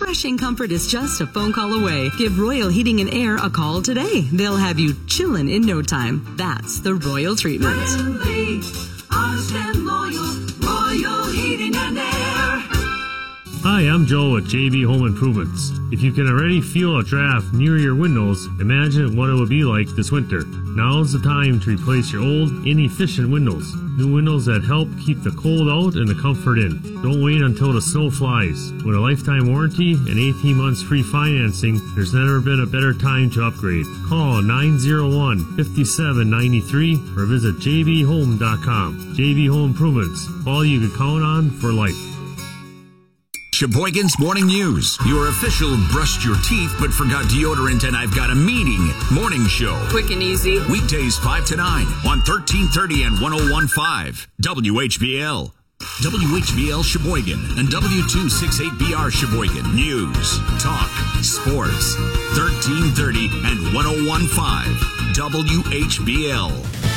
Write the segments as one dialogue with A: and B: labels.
A: Refreshing comfort is just a phone call away. Give Royal Heating and Air a call today. They'll have you chillin' in no time. That's the Royal treatment.
B: Friendly, honest and loyal, Royal Heating and Air.
C: Hi, I'm Joel with JB Home Improvements. If you can already feel a draft near your windows, imagine what it would be like this winter. Now's the time to replace your old, inefficient windows. New windows that help keep the cold out and the comfort in. Don't wait until the snow flies. With a lifetime warranty and 18 months free financing, there's never been a better time to upgrade. Call 901-5793 or visit jbhome.com. JB Home Improvements. All you can count on for life.
D: Sheboygan's Morning News, your official brushed your teeth but forgot deodorant and I've got a meeting morning show.
E: Quick and easy.
D: Weekdays 5 to 9 on 1330 and 101.5 WHBL. WHBL Sheboygan and W268BR Sheboygan. News, talk, sports. 1330 and 101.5 WHBL.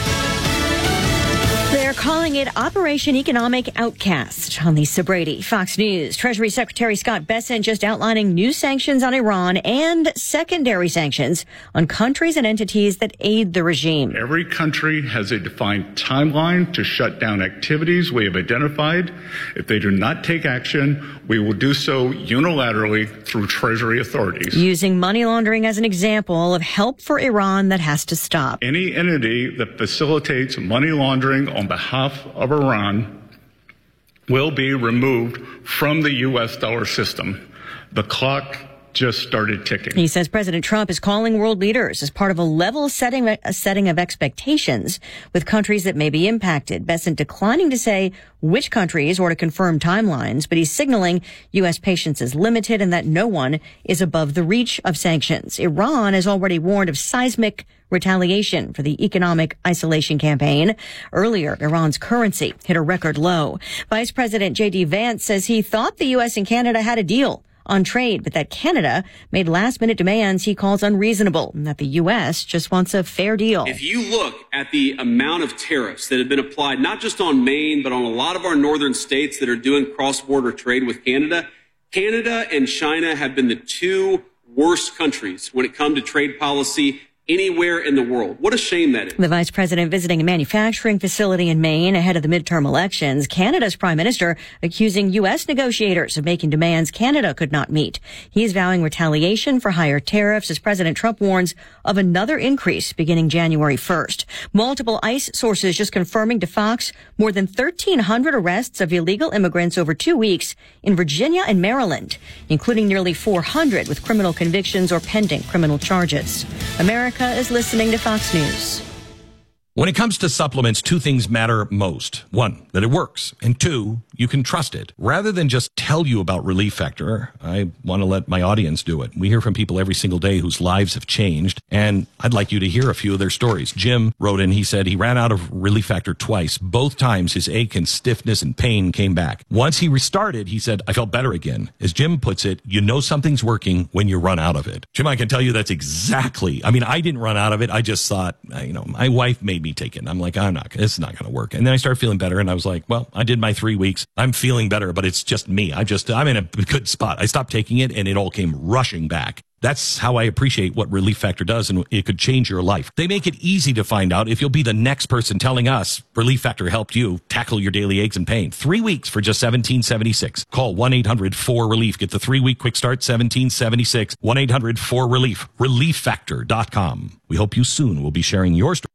F: They're calling it Operation Economic Outcast on Lisa Brady, Fox News. Treasury Secretary Scott Bessent just outlining new sanctions on Iran and secondary sanctions on countries and entities that aid the regime.
G: Every country has a defined timeline to shut down activities we have identified. If they do not take action, we will do so unilaterally through Treasury authorities.
F: Using money laundering as an example of help for Iran that has to stop.
G: Any entity that facilitates money laundering on behalf of Iran will be removed from the U.S. dollar system. The clock just started ticking.
F: He says President Trump is calling world leaders as part of a level setting of expectations with countries that may be impacted. Bessent declining to say which countries or to confirm timelines, but he's signaling U.S. patience is limited and that no one is above the reach of sanctions. Iran has already warned of seismic retaliation for the economic isolation campaign. Earlier, Iran's currency hit a record low. Vice President J.D. Vance says he thought the U.S. and Canada had a deal on trade, but that Canada made last-minute demands he calls unreasonable, and that the U.S. just wants a fair deal.
H: If you look at the amount of tariffs that have been applied, not just on Maine, but on a lot of our northern states that are doing cross-border trade with Canada, Canada and China have been the two worst countries when it comes to trade policy anywhere in the world. What a shame that is.
F: The vice president visiting a manufacturing facility in Maine ahead of the midterm elections. Canada's prime minister accusing U.S. negotiators of making demands Canada could not meet. He is vowing retaliation for higher tariffs as President Trump warns of another increase beginning January 1st. Multiple ICE sources just confirming to Fox more than 1,300 arrests of illegal immigrants over 2 weeks in Virginia and Maryland, including nearly 400 with criminal convictions or pending criminal charges. America is listening to Fox News.
I: When it comes to supplements, two things matter most. One, that it works. And two, you can trust it. Rather than just tell you about Relief Factor, I want to let my audience do it. We hear from people every single day whose lives have changed, and I'd like you to hear a few of their stories. Jim wrote in, he said he ran out of Relief Factor twice. Both times his ache and stiffness and pain came back. Once he restarted, he said, I felt better again. As Jim puts it, you know something's working when you run out of it. Jim, I can tell you that's exactly, I didn't run out of it. I just thought, my wife made me take it. I'm like, this is not going to work. And then I started feeling better and I was like, well, I did my 3 weeks. I'm feeling better, but it's just me. I'm in a good spot. I stopped taking it and it all came rushing back. That's how I appreciate what Relief Factor does, and it could change your life. They make it easy to find out if you'll be the next person telling us Relief Factor helped you tackle your daily aches and pain. 3 weeks for just $17.76. Call 1-800-4RELIEF. Get the 3-week quick start, $17.76. 1-800-4RELIEF. ReliefFactor.com. We hope you soon will be sharing your story.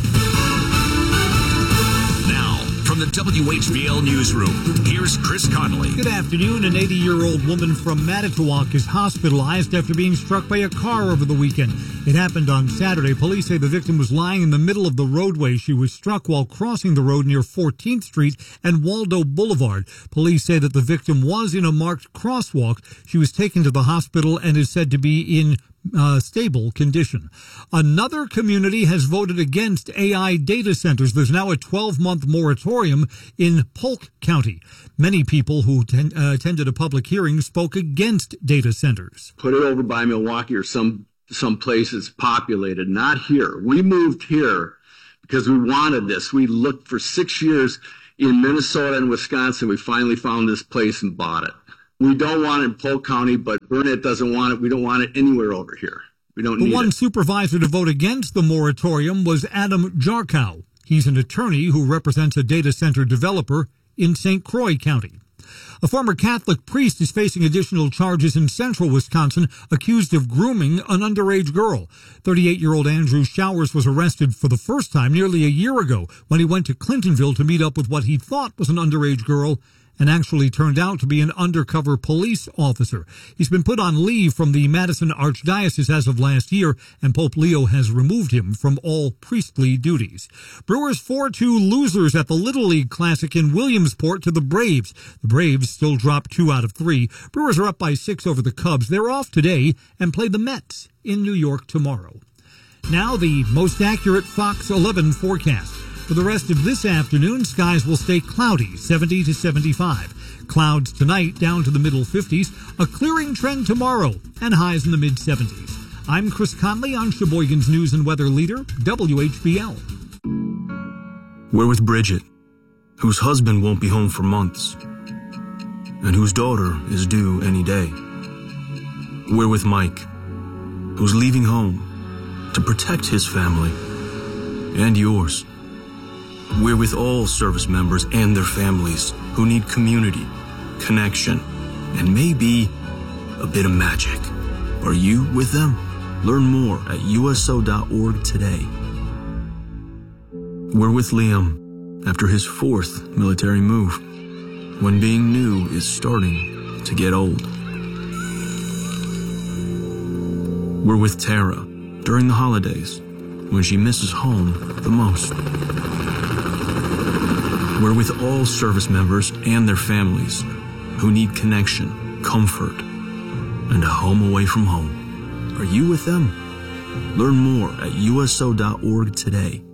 D: From the WHBL Newsroom, here's Chris Connolly.
J: Good afternoon. An 80-year-old woman from Manitowoc is hospitalized after being struck by a car over the weekend. It happened on Saturday. Police say the victim was lying in the middle of the roadway. She was struck while crossing the road near 14th Street and Waldo Boulevard. Police say that the victim was in a marked crosswalk. She was taken to the hospital and is said to be in stable condition. Another community has voted against AI data centers. There's now a 12-month moratorium in Polk County. Many people who attended a public hearing spoke against data centers.
K: Put it over by Milwaukee or some place that's populated, not here. We moved here because we wanted this. We looked for 6 years in Minnesota and Wisconsin. We finally found this place and bought it. We don't want it in Polk County, but Burnett doesn't want it. We don't want it anywhere over here. We don't need it.
J: The one supervisor to vote against the moratorium was Adam Jarkow. He's an attorney who represents a data center developer in St. Croix County. A former Catholic priest is facing additional charges in central Wisconsin, accused of grooming an underage girl. 38-year-old Andrew Showers was arrested for the first time nearly a year ago when he went to Clintonville to meet up with what he thought was an underage girl and actually turned out to be an undercover police officer. He's been put on leave from the Madison Archdiocese as of last year, and Pope Leo has removed him from all priestly duties. Brewers 4-2 losers at the Little League Classic in Williamsport to the Braves. The Braves still dropped 2 out of 3. Brewers are up by 6 over the Cubs. They're off today and play the Mets in New York tomorrow. Now the most accurate Fox 11 forecast. For the rest of this afternoon, skies will stay cloudy, 70 to 75. Clouds tonight down to the middle 50s. A clearing trend tomorrow and highs in the mid-70s. I'm Chris Conley on Sheboygan's News and Weather Leader, WHBL.
E: We're with Bridget, whose husband won't be home for months, and whose daughter is due any day. We're with Mike, who's leaving home to protect his family and yours. We're with all service members and their families who need community, connection, and maybe a bit of magic. Are you with them? Learn more at uso.org today. We're with Liam after his 4th military move, when being new is starting to get old. We're with Tara during the holidays, when she misses home the most. We're with all service members and their families who need connection, comfort, and a home away from home. Are you with them? Learn more at uso.org today.